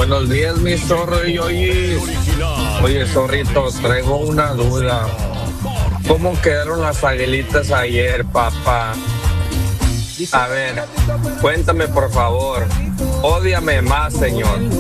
Buenos días, mi zorro y oye. Oye, zorrito, traigo una duda. ¿Cómo quedaron las aguilitas ayer, papá? A ver, cuéntame por favor. Ódiame más, señor.